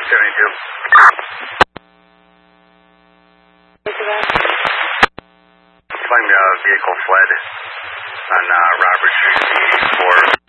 72. Claim vehicle fled on Robert Street, 4.